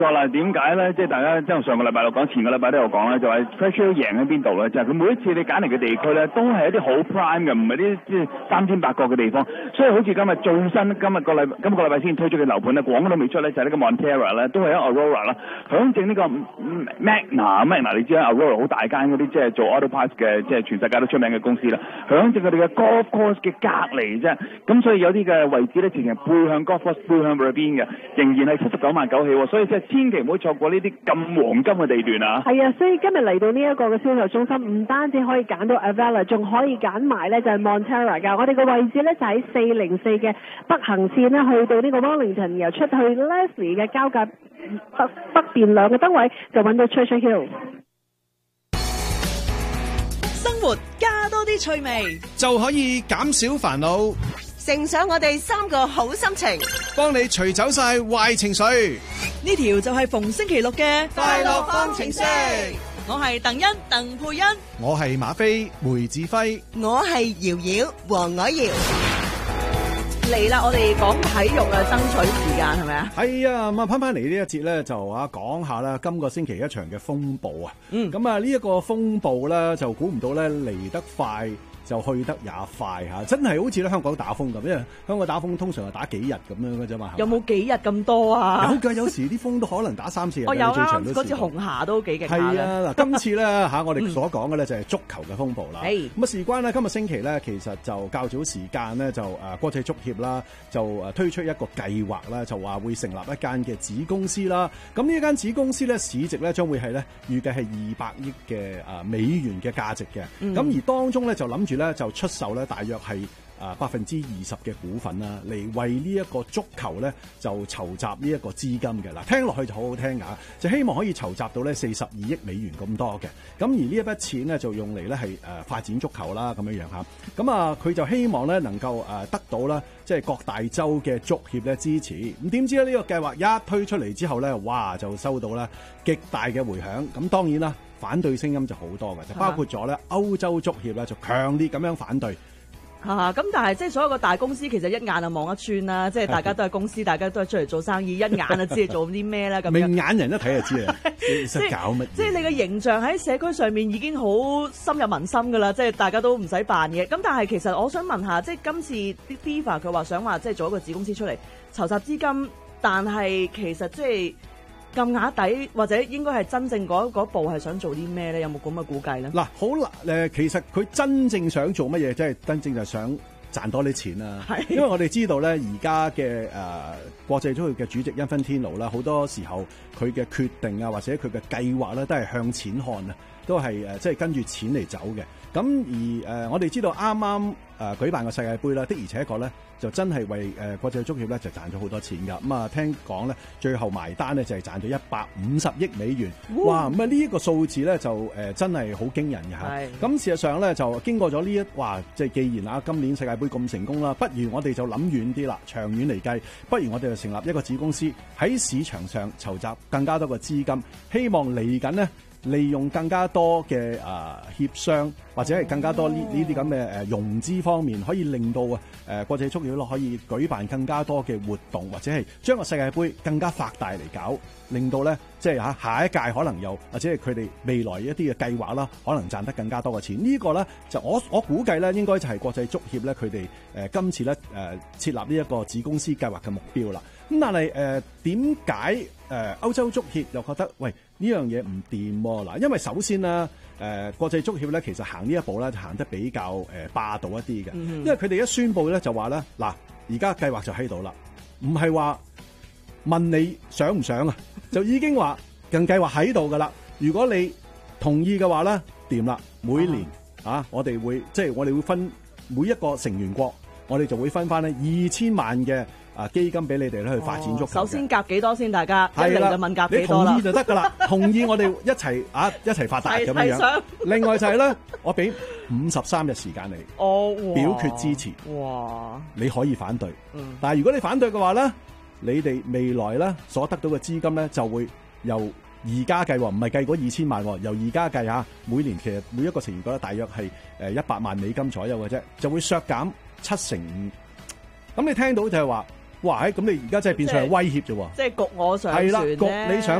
啦，點解咧？即係大家即係上個禮拜六講，前個禮拜都有講咧，就係 Treasury 贏喺邊度咧？就係佢每一次你揀嚟嘅地區咧，都係一啲好 prime 嘅，唔係啲即係三尖八角嘅地方。所以好似今日最新今個禮拜先推出嘅樓盤咧，廣都未出咧，就係呢個 Montera 咧，都係喺 Aurora 啦，響正呢個 Magna 你知啦 ，Aurora 好大間嗰啲即係做 auto parts 嘅，即係全世界都出名嘅公司啦，響正佢哋嘅 golf course 嘅隔離啫。咁所以有啲嘅位置咧，直情背向 golf course 背向嗰邊嘅，仍然係79萬9起喎。所以即係千祈唔好錯過呢啲咁黃金嘅地段啊！ 係啊，所以今日嚟到呢一個嘅銷售中心，唔單止可以揀到 Avella， 仲可以揀埋咧就係 Montera 㗎。我哋嘅位置咧就喺404嘅北行線咧，去到呢個 Wellington， 然後出去 Leslie 嘅交界北邊兩個燈位就揾到 Churchill Hill。 生活加多啲趣味， 就可以減少煩惱， 乘上我哋3個好心情， 幫你除走晒壞情緒。 呢條就係逢星期六嘅快樂方程式。 我係鄧欣鄧佩欣， 我係馬飛梅志輝， 我係瑤瑤黃凱瑤。嚟啦！我哋講體育啊，爭取時間係咪啊？ 係啊，咁啊，翻嚟呢一節咧，就講下啦，今個星期一場嘅風暴啊。咁啊，呢一個風暴咧，就估唔到咧嚟得快，就去得也快嚇，真係好似咧香港打風咁，因為香港打風通常係打幾日咁樣嘅啫嘛。 有冇幾日咁多啊？ 有㗎，有時啲風都可能打3-4日。 我有啱嗰次紅霞都幾勁下嘅。 係啊，嗱，今次咧我哋所講嘅咧就係足球嘅風暴啦。咁啊，事關咧今日星期咧，其實就較早時間咧就國際足協啦，就推出一個計劃啦，就話會成立一間嘅子公司啦。咁呢一間子公司咧市值咧將會係咧預計係200億嘅美元嘅價值嘅。咁而當中咧就諗住咧就出售咧大約係20%嘅股份啦，嚟為呢一個足球咧就籌集呢一個資金嘅。嗱，聽落去就好好聽㗎，就希望可以籌集到咧42億美元咁多嘅。咁而呢一筆錢咧就用嚟咧係發展足球啦咁樣樣嚇。咁啊佢就希望咧能夠得到啦即係各大洲嘅足協咧支持。咁點知咧呢個計劃一推出嚟之後咧，哇就收到咧極大嘅迴響。咁當然啦，反對聲音就好多嘅，就包括咗咧歐洲足協咧就強烈咁樣反對。 咁但係即係所有個大公司其實一眼就望一穿啦，即係大家都係公司，大家都係出嚟做生意，一眼就知你做啲咩啦。咁明眼人一睇就知啦，你識搞乜嘢？ 即係你嘅形象喺社區上面已經好深入民心噶啦，即係大家都唔使扮嘢。咁但係其實我想問下，即係今次啲 FIFA 佢話想話即係做一個子公司出嚟籌集資金，但係其實即係咁額底或者應該係真正嗰步係想做啲咩咧？有冇咁嘅估計咧？ 嗱，好難其實佢真正想做乜嘢？即係真正就想賺多啲錢啦。因為我哋知道咧，而家嘅國際足協嘅主席因芬天奴啦，好多時候佢嘅決定啊，或者佢嘅計劃咧，都係向錢看啊，都係即係跟住錢嚟走嘅。咁而我哋知道啱啱舉辦個世界盃啦，的而且確咧就真係為國際足協咧就賺咗好多錢㗎。咁啊聽講咧最後埋單咧就係賺咗150億美元。哇！咁啊呢一個數字咧就真係好驚人嘅嚇。咁事實上咧就經過咗呢即係既然今年世界盃咁成功啦，不如我哋就諗遠啲啦，長遠嚟計，不如我哋就成立一個子公司喺市場上籌集更加多嘅資金，希望嚟緊呢利用更加多嘅協商或者係更加多呢啲咁嘅融資方面，可以令到國際足協可以舉辦更加多嘅活動，或者係將個世界盃更加發大嚟搞，令到咧即係下一屆可能又或者係佢哋未來一啲嘅計劃啦，可能賺得更加多嘅錢。呢個咧就我估計咧應該就係國際足協咧佢哋今次咧設立呢一個子公司計劃嘅目標啦。咁但係點解歐洲足協又覺得喂呢樣嘢唔掂喎？嗱，因為首先啦，國際足協咧其實行呢一步咧就行得比較霸道一啲嘅，因為佢哋一宣佈咧就話咧嗱，而家計劃就喺度啦，唔係話問你想唔想啊，就已經話更計劃喺度噶啦。如果你同意嘅話咧，掂啦，每年我哋會即係我哋會分每一個成員國，我哋就會分翻咧2000萬嘅基金俾你哋咧去發展足球。 首先夾幾多先？大家一嚟就問夾幾多啦？ 你同意就得噶啦，同意我哋一齊發達咁樣樣。另外就係咧，我俾53日時間你表決支持。哇！你可以反對，但係如果你反對嘅話咧，你哋未來咧所得到嘅資金咧就會由而家計，唔係計嗰2000萬，由而家計下，每年其實每一個成員國大約係100萬美金左右嘅啫，就會削減75%。咁你聽到就係話， 哇！咁你而家真係變相係威脅啫喎。 即係焗我上係啦， 船啫焗你上